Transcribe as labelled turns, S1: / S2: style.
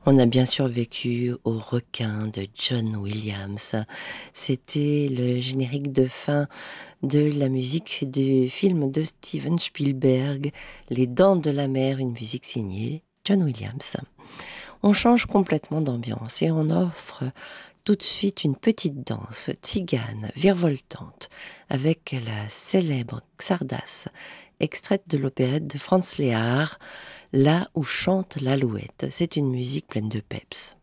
S1: On a bien survécu au requin de John Williams. C'était le générique de fin de la musique du film de Steven Spielberg, Les Dents de la Mer, une musique signée John Williams. On change complètement d'ambiance et on offre tout de suite une petite danse tzigane, virevoltante, avec la célèbre Xardas, extraite de l'opérette de Franz Lehár, Là où chante l'alouette. C'est une musique pleine de peps.